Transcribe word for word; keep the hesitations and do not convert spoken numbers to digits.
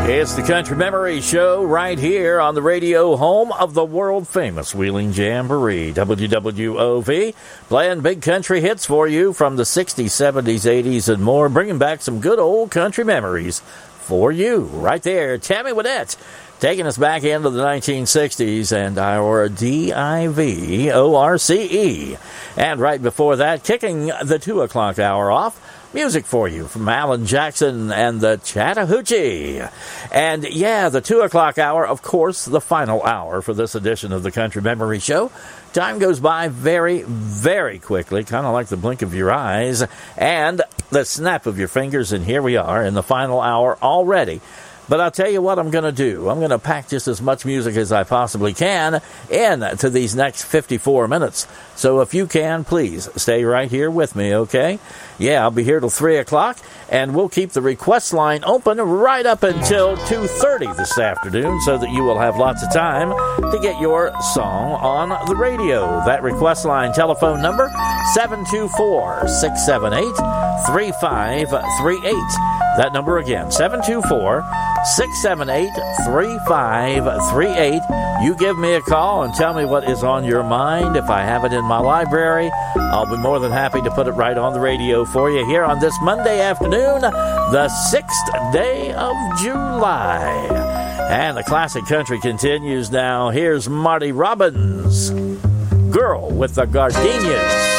It's the Country Memory Show right here on the radio, home of the world-famous Wheeling Jamboree. W W O V, playing big country hits for you from the sixties, seventies, eighties, and more, bringing back some good old country memories for you. Right there, Tammy Wynette, taking us back into the nineteen sixties and our D I V O R C E. And right before that, kicking the two o'clock hour off, music for you from Alan Jackson and the Chattahoochee. And yeah, the two o'clock hour, of course, the final hour for this edition of the Country Memory Show. Time goes by very, very quickly, kind of like the blink of your eyes and the snap of your fingers. And here we are in the final hour already. But I'll tell you what I'm going to do. I'm going to pack just as much music as I possibly can in to these next fifty-four minutes. So if you can, please stay right here with me, okay? Yeah, I'll be here till three o'clock, and we'll keep the request line open right up until two thirty this afternoon so that you will have lots of time to get your song on the radio. That request line telephone number, seven two four, six seven eight, three five three eight. That number again, seven two four, six seven eight, three five three eight. You give me a call and tell me what is on your mind. If I have it in my library, I'll be more than happy to put it right on the radio for you here on this Monday afternoon, the sixth day of July. And the classic country continues now. Here's Marty Robbins, Girl with the Gardenias.